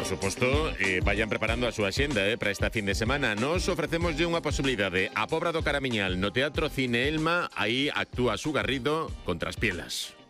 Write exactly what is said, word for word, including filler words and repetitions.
Por suposto, eh, vayan preparando a súa axenda eh, para esta fin de semana. Nos ofrecemoslle unha posibilidade. A Pobra do Caramiñal no Teatro Cine Elma, aí actúa Su Garrido contra as Pielas.